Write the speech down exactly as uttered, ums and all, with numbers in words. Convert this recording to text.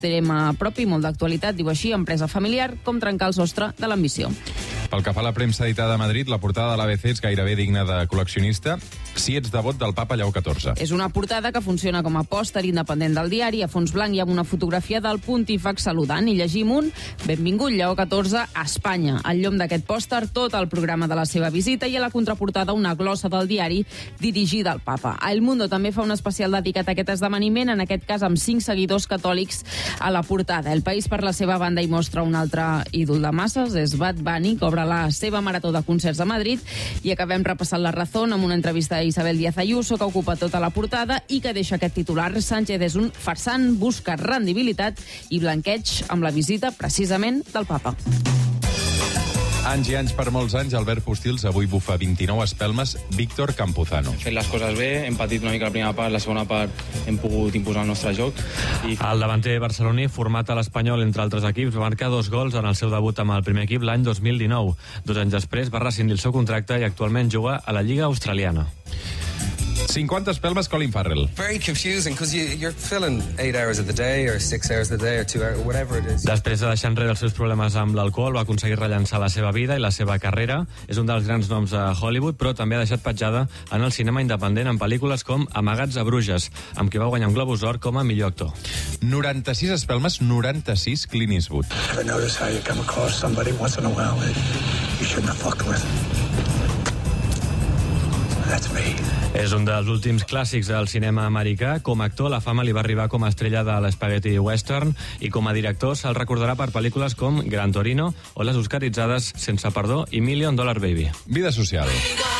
tema propi, molt d'actualitat, diu així, empresa familiar, com trencar el sostre de l'ambició. Pel que fa a la premsa editada a Madrid, la portada de l'A B C és gairebé digna de col·leccionista. Si ets devot del papa Lleó catorze. És una portada que funciona com a pòster independent del diari, a fons blanc hi ha una fotografia del pontífex saludant i llegim un benvingut Lleó catorze a Espanya. Al llom d'aquest pòster, tot el programa de la seva visita i a la contraportada una glossa del diari dirigida al papa. A El Mundo també fa un especial dedicat a aquest esdeveniment, en aquest cas amb cinc seguidors catòlics a la portada. El País, per la seva banda, hi mostra un altre ídol de masses, és Bad Bunny, que obre la seva marató de concerts a Madrid, i acabem repassant La Razón amb una entrevista a Isabel Díaz Ayuso, que ocupa tota la portada i que deixa aquest titular: Sánchez és un farsant, busca rendibilitat i blanqueig amb la visita precisament del papa. Anys i anys per molts anys, Albert Postils avui bufa vint-i-nou espelmes Víctor Campuzano. Hem fet les coses bé, hem patit una mica la primera part, la segona part hem pogut imposar el nostre joc. I... El davanter barceloní, format a l'Espanyol entre altres equips, va marcar dos gols en el seu debut amb el primer equip l'any dos mil dinou. Dos anys després va rescindir el seu contracte i actualment juga a la Lliga Australiana. cinquanta espelmes Colin Farrell. Very confusing because you, you're filling eight hours of the day or six hours of the day or two hours, whatever it is. Després de deixar enrere els seus problemes amb l'alcohol, va aconseguir rellançar la seva vida i la seva carrera. És un dels grans noms a Hollywood, però també ha deixat petjada en el cinema independent en pel·lícules com Amagats a Bruges, amb qui va guanyar un Globus d'Or com a millor actor. noranta-sis espelmes, noranta-sis Clint Eastwood. Ever notice how you come across somebody once in a while that you shouldn't have fucked with? That's me. És un dels últims clàssics del cinema americà. Com a actor, la fama li va arribar com a estrella de l'Spaghetti Western i com a director se'l recordarà per pel·lícules com Gran Torino o les oscaritzades Sense perdó i Million Dollar Baby. Vida social.